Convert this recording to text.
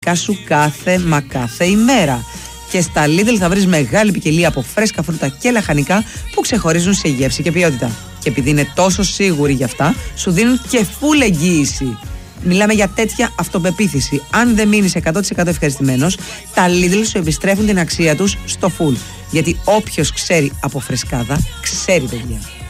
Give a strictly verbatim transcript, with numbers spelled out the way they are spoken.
σου κάθε μα κάθε ημέρα. Και στα Lidl θα βρεις μεγάλη ποικιλία από φρέσκα φρούτα και λαχανικά που ξεχωρίζουν σε γεύση και ποιότητα. Και επειδή είναι τόσο σίγουροι γι' αυτά, σου δίνουν και full εγγύηση. Μιλάμε για τέτοια αυτοπεποίθηση. Αν δεν μείνεις εκατό τοις εκατό ευχαριστημένος, τα Lidl σου επιστρέφουν την αξία τους στο full. Γιατί όποιος ξέρει από φρεσκάδα, ξέρει παιδιά.